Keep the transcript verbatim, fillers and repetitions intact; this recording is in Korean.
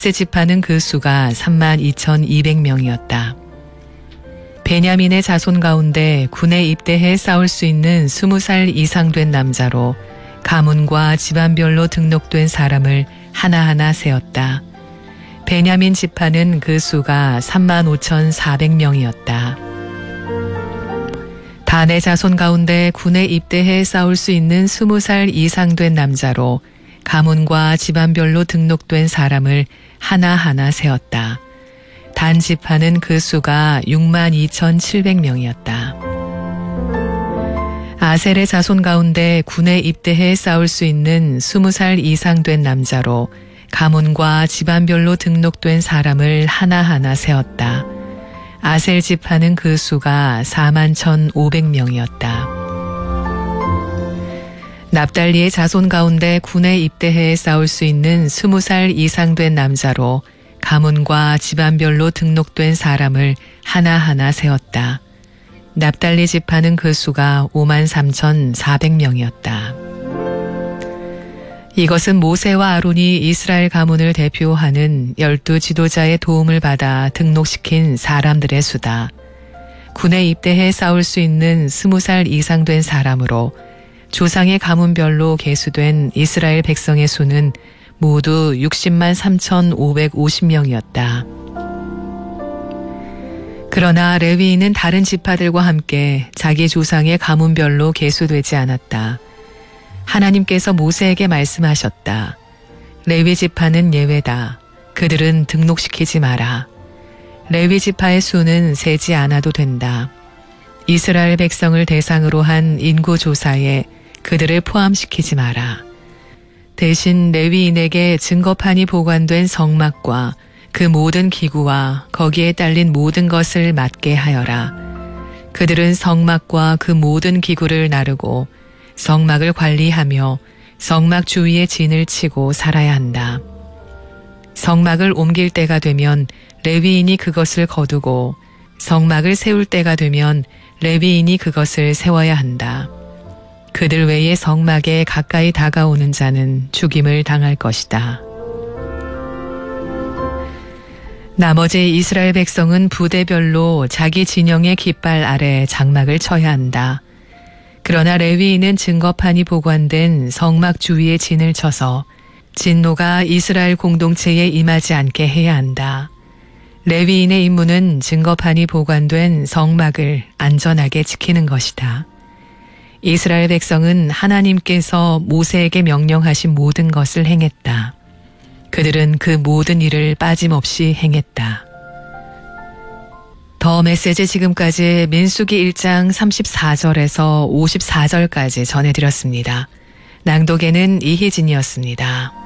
세 지파는 그 수가 삼만 이천이백 명이었다. 베냐민의 자손 가운데 군에 입대해 싸울 수 있는 스무 살 이상 된 남자로 가문과 집안별로 등록된 사람을 하나하나 세었다. 베냐민 지파는 그 수가 삼만 오천사백 명이었다. 단의 자손 가운데 군에 입대해 싸울 수 있는 스무 살 이상 된 남자로 가문과 집안별로 등록된 사람을 하나하나 세었다. 단 지파는 그 수가 육만 이천칠백 명이었다. 아셀의 자손 가운데 군에 입대해 싸울 수 있는 스무 살 이상 된 남자로 가문과 집안별로 등록된 사람을 하나하나 세었다. 아셀 지파는 그 수가 사만 천오백 명이었다. 납달리의 자손 가운데 군에 입대해 싸울 수 있는 스무 살 이상 된 남자로 가문과 집안별로 등록된 사람을 하나하나 세웠다. 납달리 지파는 그 수가 오만 삼천사백 명이었다. 이것은 모세와 아론이 이스라엘 가문을 대표하는 열두 지도자의 도움을 받아 등록시킨 사람들의 수다. 군에 입대해 싸울 수 있는 스무 살 이상 된 사람으로 조상의 가문별로 계수된 이스라엘 백성의 수는 모두 육십만 삼천오백오십 명이었다. 그러나 레위인은 다른 지파들과 함께 자기 조상의 가문별로 계수되지 않았다. 하나님께서 모세에게 말씀하셨다. 레위 지파는 예외다. 그들은 등록시키지 마라. 레위 지파의 수는 세지 않아도 된다. 이스라엘 백성을 대상으로 한 인구 조사에 그들을 포함시키지 마라. 대신 레위인에게 증거판이 보관된 성막과 그 모든 기구와 거기에 딸린 모든 것을 맡게 하여라. 그들은 성막과 그 모든 기구를 나르고 성막을 관리하며 성막 주위에 진을 치고 살아야 한다. 성막을 옮길 때가 되면 레위인이 그것을 거두고 성막을 세울 때가 되면 레위인이 그것을 세워야 한다. 그들 외에 성막에 가까이 다가오는 자는 죽임을 당할 것이다. 나머지 이스라엘 백성은 부대별로 자기 진영의 깃발 아래 장막을 쳐야 한다. 그러나 레위인은 증거판이 보관된 성막 주위에 진을 쳐서 진노가 이스라엘 공동체에 임하지 않게 해야 한다. 레위인의 임무는 증거판이 보관된 성막을 안전하게 지키는 것이다. 이스라엘 백성은 하나님께서 모세에게 명령하신 모든 것을 행했다. 그들은 그 모든 일을 빠짐없이 행했다. 더 메시지 지금까지 민수기 일 장 삼십사 절에서 오십사 절까지 전해드렸습니다. 낭독에는 이희진이었습니다.